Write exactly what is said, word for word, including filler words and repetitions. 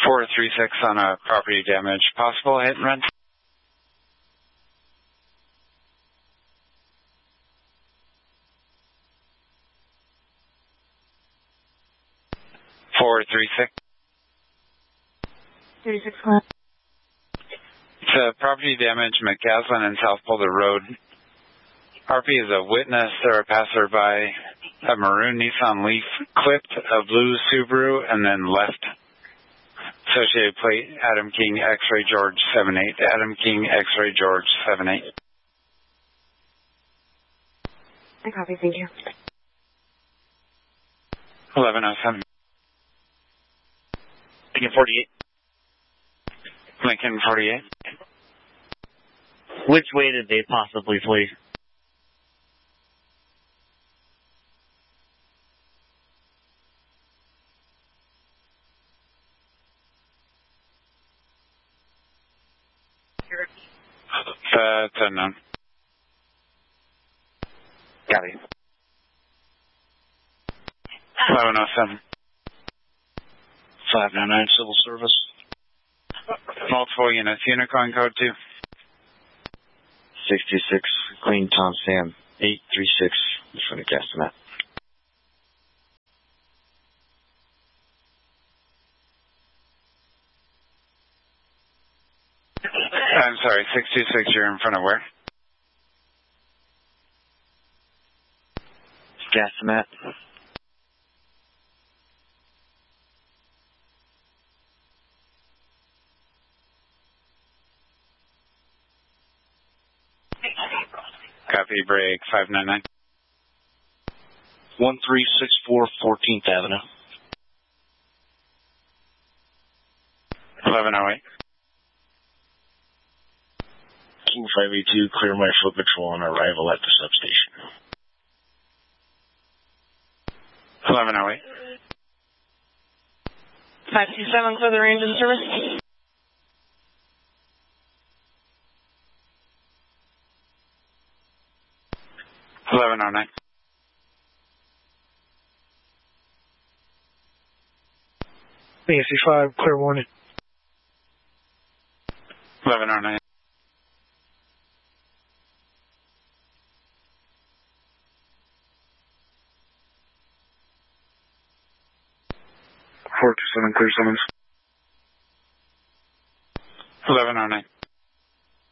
four three six on a property damage. Possible hit and run? four three six. thirty-six Glen. It's a property damage, McCaslin and South Boulder Road. R P is a witness or a passerby. A maroon Nissan Leaf clipped a blue Subaru and then left. Associated plate, Adam King, X-Ray George seven eight. Adam King, X-Ray George seven eight. I copy, thank you. eleven oh seven. Lincoln forty-eight. Lincoln forty-eight. Which way did they possibly flee? That's unknown. Got it. eleven oh seven. five nine nine Civil Service. Multiple units. Unicorn code two. sixty-six Clean Tom Sam. eight three six. Just want to guess that. I'm sorry, six two six, you're in front of where? Gasomat. Copy, break, five nine nine. one three six four fourteenth Avenue. eleven oh eight. King five eight two, clear my foot patrol on arrival at the substation. eleven oh eight. five two seven, clear the range in service. eleven oh nine. B S C five, clear warning. eleven oh nine. four two seven, clear summons. eleven oh nine.